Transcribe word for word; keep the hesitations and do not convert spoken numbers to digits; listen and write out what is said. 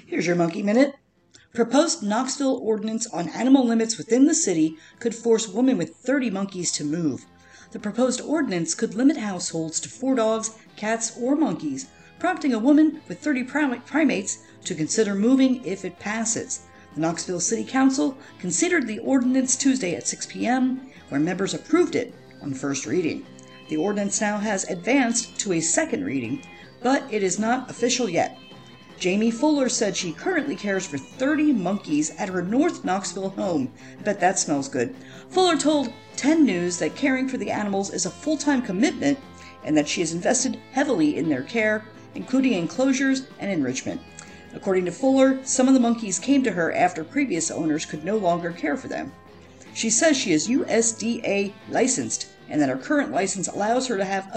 Here's your Monkey Minute. Proposed Knoxville ordinance on animal limits within the city could force women with thirty monkeys to move. The proposed ordinance could limit households to four dogs, cats, or monkeys, prompting a woman with thirty prim- primates to consider moving if it passes. The Knoxville City Council considered the ordinance Tuesday at six p.m., where members approved it on first reading. The ordinance now has advanced to a second reading, but it is not official yet. Jamie Fuller said she currently cares for thirty monkeys at her North Knoxville home. I bet that smells good. Fuller told ten News that caring for the animals is a full-time commitment and that she has invested heavily in their care, including enclosures and enrichment. According to Fuller, some of the monkeys came to her after previous owners could no longer care for them. She says she is U S D A licensed and that her current license allows her to have